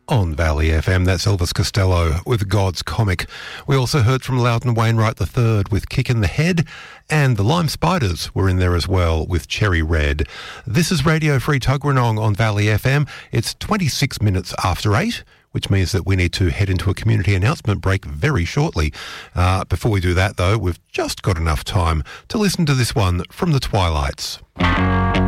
On Valley FM, that's Elvis Costello with God's Comic. We also heard from Loudon Wainwright III with Kick in the Head, and the Lime Spiders were in there as well with Cherry Red. This is Radio Free Tuggeranong on Valley FM. It's 26 minutes after 8, which means that we need to head into a community announcement break very shortly. Before we do that, though, we've just got enough time to listen to this one from the Twilights.